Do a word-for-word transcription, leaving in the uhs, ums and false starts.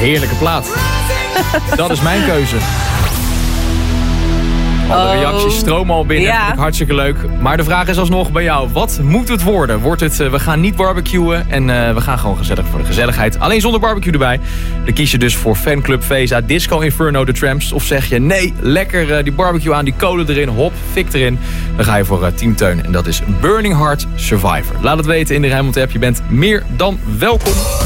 heerlijke plaat. Dat is mijn keuze. Alle Oh. reacties stromen al binnen. Ja. Vind ik hartstikke leuk. Maar de vraag is alsnog bij jou. Wat moet het worden? Wordt het, uh, we gaan niet barbecuen en uh, we gaan gewoon gezellig voor de gezelligheid. Alleen zonder barbecue erbij. Dan kies je dus voor Fanclub Vesa, Disco Inferno, The Tramps. Of zeg je nee, lekker uh, die barbecue aan, die kolen erin, hop, fik erin. Dan ga je voor uh, Team Teun. En dat is Burning Heart Survivor. Laat het weten in de Rijnmond app. Je bent meer dan welkom.